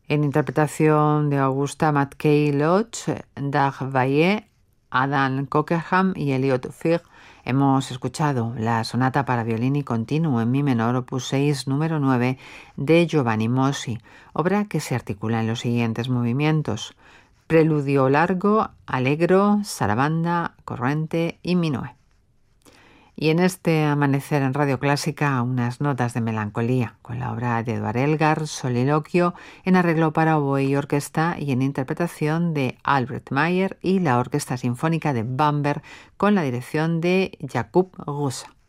En interpretación de Augusta Matkey-Lodge, Dag Valle, Adam Cockerham y Elliot Fig, hemos escuchado la sonata para violín y continuo en mi menor, opus 6, número 9, de Giovanni Mossi, obra que se articula en los siguientes movimientos: preludio largo, allegro, sarabanda, corrente y minué. Y en este amanecer en Radio Clásica, unas notas de melancolía, con la obra de Edvard Elgar, Soliloquio, en arreglo para oboe y orquesta y en interpretación de Albrecht Meyer y la Orquesta Sinfónica de Bamberg, con la dirección de Jakub Gusa.